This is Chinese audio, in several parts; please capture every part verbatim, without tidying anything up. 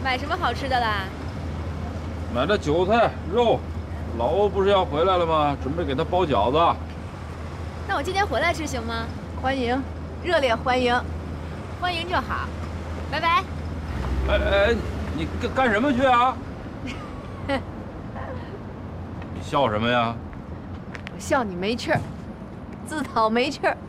买什么好吃的啦？ 买了韭菜、肉。老欧不是要回来了吗？准备给他包饺子。 那我今天回来吃行吗？ 欢迎，热烈欢迎， 欢迎就好。拜拜。 哎哎，你干干什么去啊？你笑什么呀？ 我笑你没趣儿，自讨没趣儿。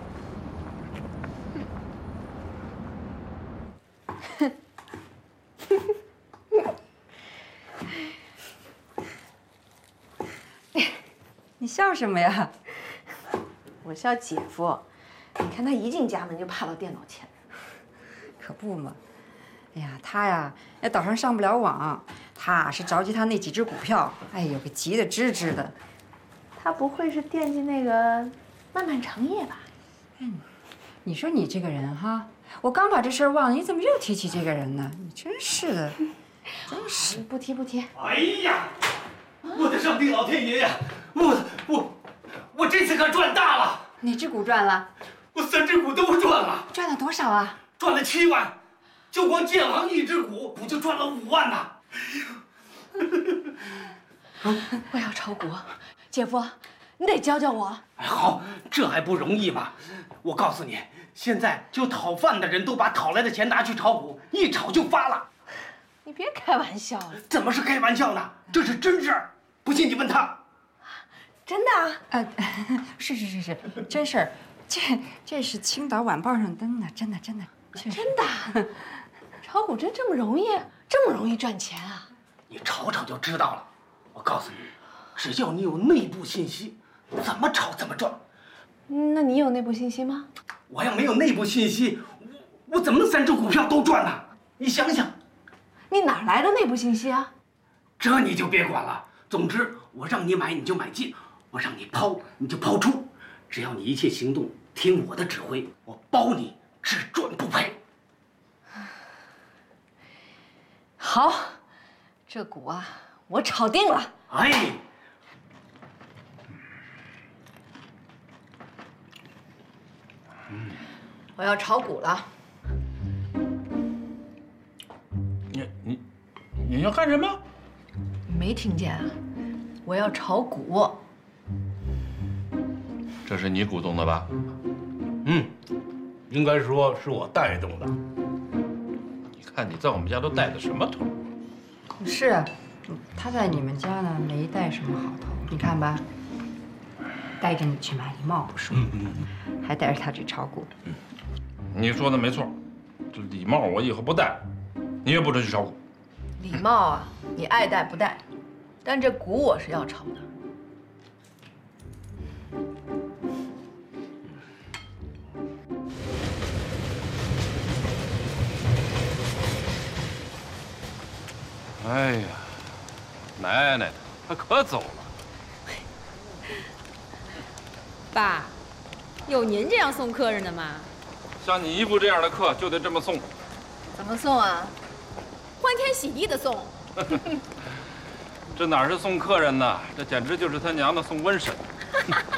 你笑什么呀？ 我笑姐夫，你看他一进家门就趴到电脑前。 可不嘛！哎呀，他呀，那岛上上不了网，他是着急他那几只股票，哎呦，给急得吱吱的。 他不会是惦记那个漫漫长夜吧？ 嗯，你说你这个人哈，我刚把这事儿忘了，你怎么又提起这个人呢？你真是的，真是。 不提不提。 哎呀，我的上帝老天爷呀！我我我这次可赚大了！ 哪只股赚了？ 我三只股都赚了。 赚了多少啊？ 赚了七万，就光建行一只股，不就赚了五万呐？ 我要炒股，姐夫，你得教教我。 哎，好，这还不容易吗？我告诉你，现在就讨饭的人都把讨来的钱拿去炒股，一炒就发了。 你别开玩笑了。 怎么是开玩笑呢？这是真事儿，不信你问他。 真的啊？ 呃，是是是是，真事儿，这这是青岛晚报上登的，真的真的， 真的。炒股真这么容易？这么容易赚钱啊？ 你炒炒就知道了。我告诉你，只要你有内部信息，怎么炒怎么赚。 那你有内部信息吗？ 我要没有内部信息，我我怎么能三只股票都赚呢？你想想， 你哪来的内部信息啊？ 这你就别管了。总之，我让你买你就买进。我让你抛，你就抛出，只要你一切行动听我的指挥，我包你只赚不赔。 好，这股啊，我炒定了。 哎， 我要炒股了。 你你你要干什么？ 你没听见啊？我要炒股。 这是你鼓动的吧？ 嗯，应该说是我带动的。 你看你在我们家都带的什么头？ 是啊，他在你们家呢没带什么好头，你看吧，带着你去买礼帽不说， 嗯嗯， 还带着他去炒股。 嗯，你说的没错，这礼帽我以后不戴，你也不准去炒股。 礼帽啊，你爱戴不戴，但这股我是要炒的。 哎呀，奶奶的，他可走了。 爸，有您这样送客人的吗？ 像你姨夫这样的客就得这么送。 怎么送啊？ 欢天喜地的送。 这哪是送客人呢？这简直就是他娘的送瘟神。